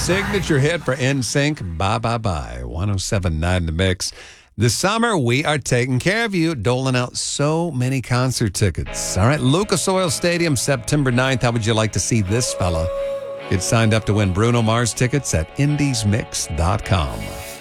signature hit for NSYNC, Bye Bye Bye, 107.9 The Mix. This summer, we are taking care of you, doling out so many concert tickets. All right, Lucas Oil Stadium, September 9th. How would you like to see this fella? Get signed up to win Bruno Mars tickets at indiesmix.com.